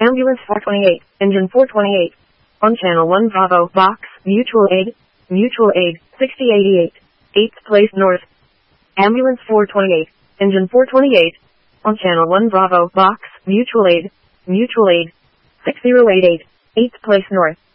Ambulance 428, Engine 428. On Channel 1 Bravo, Box, Mutual Aid, 6088. 8th place north. Ambulance 428, Engine 428. On Channel 1 Bravo, Box, Mutual Aid, 6088. 8th place north.